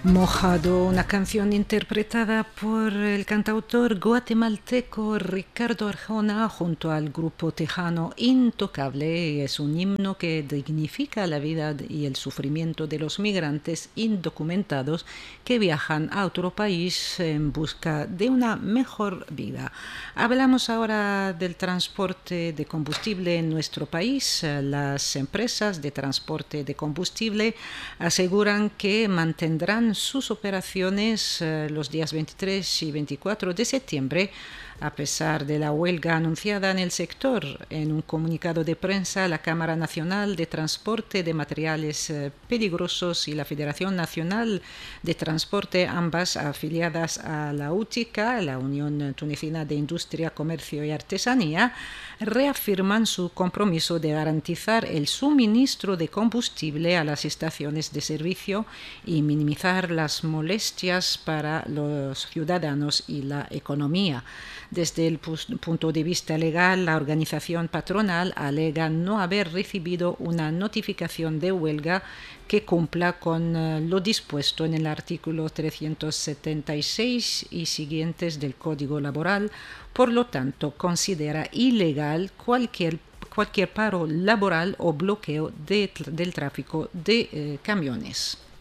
Mojado, una canción interpretada por el cantautor guatemalteco Ricardo Arjona junto al grupo tejano Intocable. Es un himno que dignifica la vida y el sufrimiento de los migrantes indocumentados que viajan a otro país en busca de una mejor vida. Hablamos ahora del transporte de combustible en nuestro país. Las empresas de transporte de combustible aseguran que mantendrán sus operaciones los días 23 y 24 de septiembre, a pesar de la huelga anunciada en el sector. En un comunicado de prensa, la Cámara Nacional de Transporte de Materiales Peligrosos y la Federación Nacional de Transporte, ambas afiliadas a la UTICA, la Unión Tunecina de Industria, Comercio y Artesanía, reafirman su compromiso de garantizar el suministro de combustible a las estaciones de servicio y minimizar las molestias para los ciudadanos y la economía. Desde el punto de vista legal, la organización patronal alega no haber recibido una notificación de huelga que cumpla con lo dispuesto en el artículo 376 y siguientes del Código Laboral. Por lo tanto, considera ilegal cualquier paro laboral o bloqueo del tráfico de camiones.